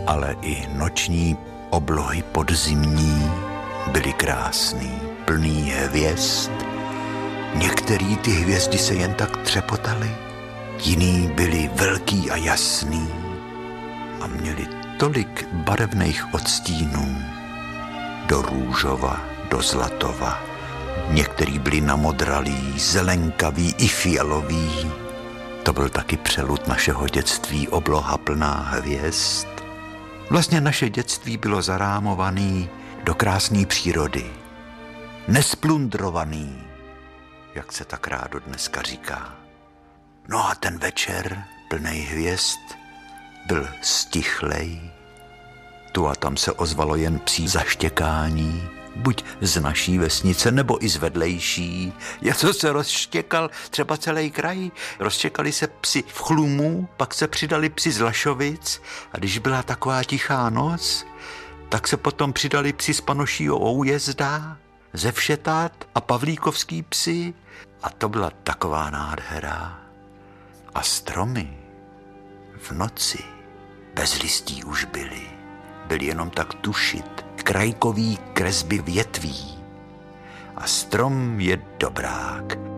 ale i noční oblohy podzimní byly krásný, plný hvězd. Některý ty hvězdy se jen tak třepotaly, jiný byly velký a jasný a měli tolik barevných odstínů, do růžova, do zlatova. Některý byli namodralí, zelenkaví i fialový. To byl taky přelud našeho dětství, obloha plná hvězd. Vlastně naše dětství bylo zarámované do krásné přírody. Nesplundrovaný, jak se tak rádo dneska říká. No a ten večer, plnej hvězd, byl stichlej. Tu a tam se ozvalo jen psí zaštěkání, buď z naší vesnice, nebo i z vedlejší. Co se rozštěkal třeba celý kraj. Rozštěkali se psi v Chlumu, pak se přidali psi z Lašovic a když byla taková tichá noc, tak se potom přidali psi z Panošího Újezda, ze Všetat a pavlíkovský psi a to byla taková nádhera. A stromy v noci bez listí už byly jenom tak tušit krajkový kresby větví. A strom je dobrák.